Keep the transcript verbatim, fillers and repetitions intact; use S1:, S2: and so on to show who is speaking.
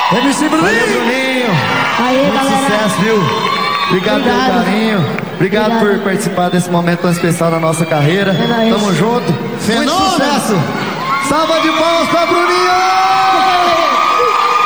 S1: M C Bruninho.
S2: Valeu, Bruninho.
S3: Aí,
S2: Muito
S3: galera.
S2: sucesso, viu? Obrigado,
S3: Obrigado.
S2: pelo carinho. Obrigado,
S3: Obrigado.
S2: por participar desse momento tão especial da nossa carreira.
S3: É nóis.
S2: Tamo junto. Muito
S1: Fenômeno.
S2: sucesso. Salva de palmas pra Bruninho!